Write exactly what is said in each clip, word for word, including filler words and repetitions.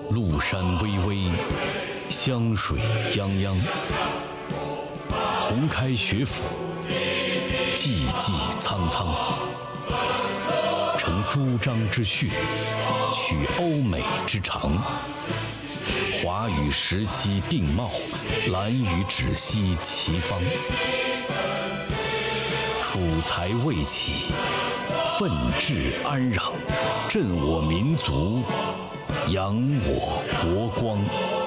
麓山巍巍，湘水泱泱。红开学府，寂寂苍苍。承朱张之序，取欧美之长。华与石溪并茂，兰与芷溪齐芳。楚才未起，奋志安壤，振我民族，扬我国光。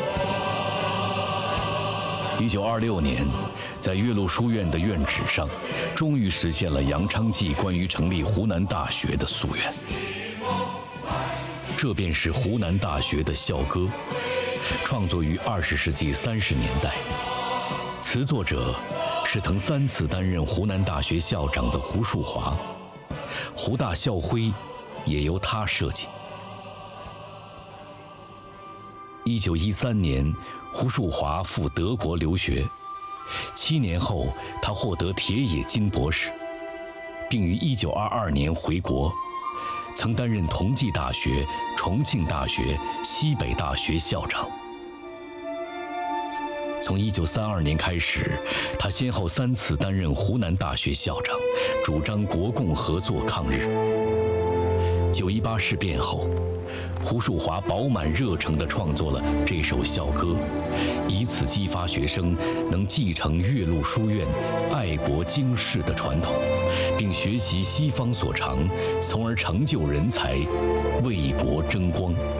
一九二六年，在岳麓书院的院址上，终于实现了杨昌济关于成立湖南大学的夙愿。这便是湖南大学的校歌，创作于二十世纪三十年代，词作者是曾三次担任湖南大学校长的胡树华，湖大校徽也由他设计。一九一三年，胡树华赴德国留学，七年后他获得铁冶金博士，并于一九二二年回国，曾担任同济大学、重庆大学、西北大学校长。从一九三二年开始，他先后三次担任湖南大学校长，主张国共合作抗日。九一八事变后，胡树华饱满热诚地创作了这首校歌，以此激发学生能继承岳麓书院爱国经世的传统，并学习西方所长，从而成就人才，为国争光。